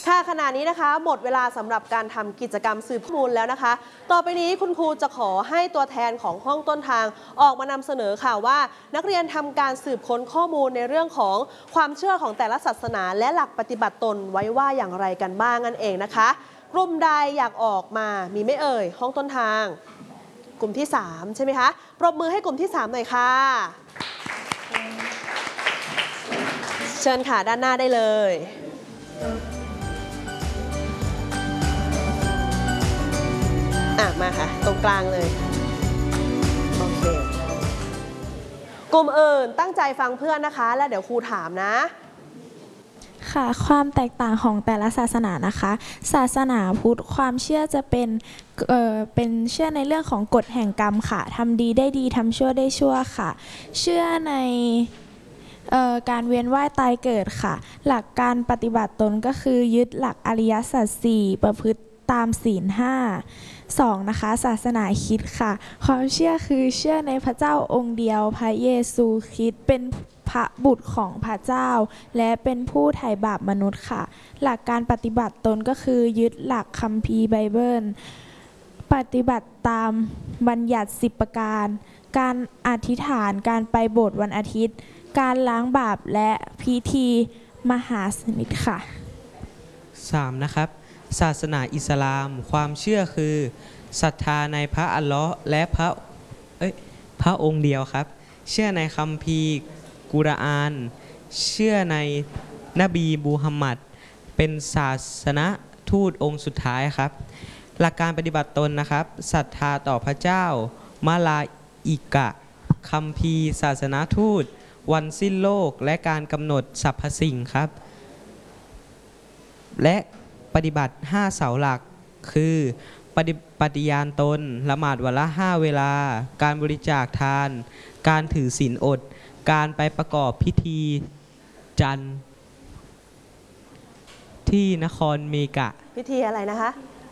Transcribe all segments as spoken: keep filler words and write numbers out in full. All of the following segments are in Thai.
ค่ะขณะนี้นะคะหมดเวลาสำหรับการทำกิจกรรมสืบข้อมูลแล้วนะคะต่อไปนี้คุณครูจะขอให้ตัวแทนของห้องต้นทางออกมานำเสนอค่ะว่านักเรียนทำการสืบค้นข้อมูลในเรื่องของความเชื่อของแต่ละศาสนาและหลักปฏิบัติตนไว้ว่าอย่างไรกันบ้างนั่นเองนะคะกลุ่มใดอยากออกมามีไม่เอ่ยห้องต้นทางกลุ่มที่สามใช่ไหมคะปรบมือให้กลุ่มที่สามหน่อยค่ะเชิญค่ะด้านหน้าได้เลยอ่ะมาค่ะตรงกลางเลยโอเคกลุ่มอื่นตั้งใจฟังเพื่อนนะคะแล้วเดี๋ยวครูถามนะค่ะความแตกต่างของแต่ละศาสนานะคะศาสนาพุทธความเชื่อจะเป็นเอ่อเป็นเชื่อในเรื่องของกฎแห่งกรรมค่ะทำดีได้ดีทำชั่วได้ชั่วค่ะเชื่อในการเวียนว่ายตายเกิดค่ะหลักการปฏิบัติตนก็คือยึดหลักอริยสัจสี่ประพฤติตามศีลห้าสองนะคะศาสนาคริสต์ค่ะความเชื่อคือเชื่อในพระเจ้าองค์เดียวพระเยซูคริสต์เป็นพระบุตรของพระเจ้าและเป็นผู้ไถ่บาปมนุษย์ค่ะหลักการปฏิบัติตนก็คือยึดหลักคัมภีร์ไบเบิลปฏิบัติตามบัญญัติสิบประการการอธิษฐานการไปโบสถ์วันอาทิตย์การล้างบาปและพิธีมหาสนิทค่ะสามนะครับศาสนาอิสลามความเชื่อคือศรัทธาในพระอัลเลาะห์และพระเอ้ยพระองค์เดียวครับเชื่อในคัมภีร์กุรอานเชื่อในนบีมูฮัมหมัดเป็นศาสนทูตองค์สุดท้ายครับหลักการปฏิบัติตนนะครับศรัทธาต่อพระเจ้ามาลาอิกะคัมภีร์ศาสนทูตวันสิ้นโลกและการกำหนดสรรพสิ่งครับและปฏิบัติห้าเสาหลักคือปฏิปฏิญาณตนละหมาดวันละห้าเวลาการบริจาคทานการถือศีลอดการไปประกอบพิธีจันทร์ที่นครเมกะพิธีอะไรนะคะ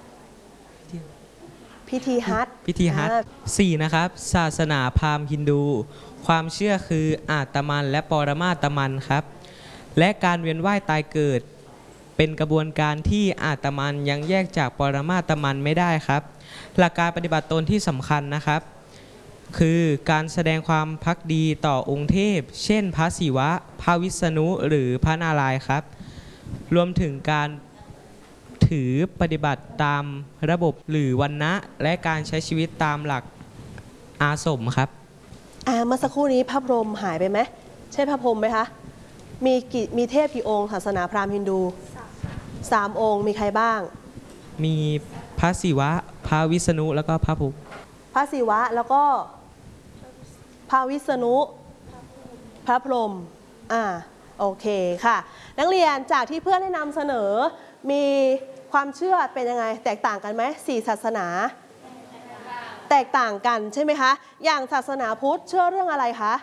พิธีฮัจญ์พิธีฮัจญ์สี่นะครับศาสนาพราหมณ์ฮินดูความเชื่อคืออาตมันและปรมาตมันครับและการเวียนว่ายตายเกิดเป็นกระบวนการที่อาตมันยังแยกจากปรมาตมันไม่ได้ครับหลักการปฏิบัติตนที่สำคัญนะครับคือการแสดงความภักดีต่อองค์เทพเช่นพระศิวะพระวิษณุหรือพระนารายณ์ครับรวมถึงการถือปฏิบัติตามระบบหรือวรรณะและการใช้ชีวิตตามหลักอาสมครับอ่าเมื่อสักครู่นี้พระพรหมหายไปไหมใช่พระพรหมไหมคะมีกี่มีเทพกี่องค์ศาสนาพราหมณ์ฮินดูสามองค์มีใครบ้างมีพระศิวะพระวิษณุแล้วก็พระภูมิพระศิวะแล้วก็พระวิษณุพระพรหมอ่าโอเคค่ะนักเรียนจากที่เพื่อนได้นำเสนอมีความเชื่อเป็นยังไงแตกต่างกันไหมสี่ศาสนาแตกต่างกันใช่ไหมคะอย่างศาสนาพุทธเชื่อเรื่องอะไรคะ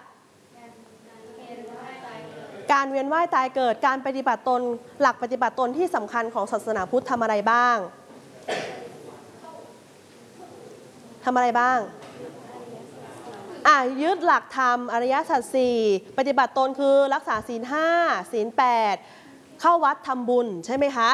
การเวียนว่ายตายเกิดการปฏิบัติตนหลักปฏิบัติตนที่สำคัญของศาสนาพุทธทำอะไรบ้างทำอะไรบ้างอ่ะยึดหลักธรรมอริยสัจสี่ปฏิบัติตนคือรักษาศีลห้าศีลแปดเข้าวัดทำบุญใช่ไหมคะ